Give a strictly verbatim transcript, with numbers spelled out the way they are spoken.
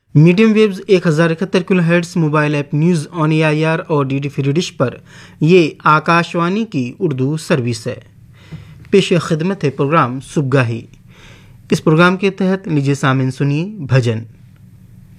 Medium waves एक हज़ार इकहत्तर kilo hertz mobile app news on A I R और डी डी फ्री डिश पर ये आकाशवाणी की उर्दू सर्विस है। पेश खिदमत है प्रोग्राम सुबगाही। इस प्रोग्राम के तहत लीजिए सामिन सुनिए भजन।